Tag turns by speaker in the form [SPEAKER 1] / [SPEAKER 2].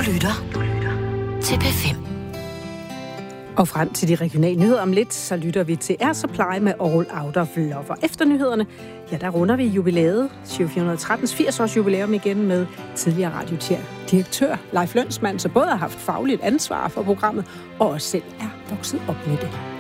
[SPEAKER 1] lytter til P5.
[SPEAKER 2] Og frem til de regionale nyheder om lidt, så lytter vi til Air Supply med All Out of Love. Og efter nyhederne, ja, der runder vi jubilæet, 413's 80-års jubilæum igen med tidligere radiodirektør Leif Lønsmand, som både har haft fagligt ansvar for programmet, og også selv er vokset op med det.